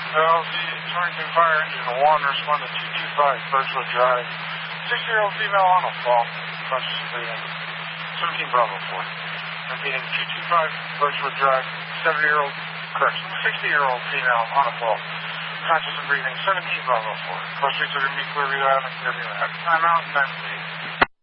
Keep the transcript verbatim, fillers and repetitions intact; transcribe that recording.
L Z Torrington Fire Engine one, respond to two two five Birchwood Drive. sixty-year-old female on a fall. Conscious and breathing. seventeen Bravo four. Repeating two two five Birchwood Drive. seventy-year-old, correction, sixty-year-old female on a fall. Conscious and breathing. seventeen Bravo four. Cross streets are going to be clear view out and clear view out. Time out and time please.